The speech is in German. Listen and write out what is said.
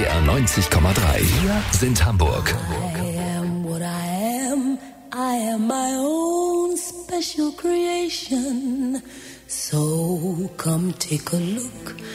NDR 90,3. Wir sind Hamburg. I am what I am. I am my own special creation. So come take a look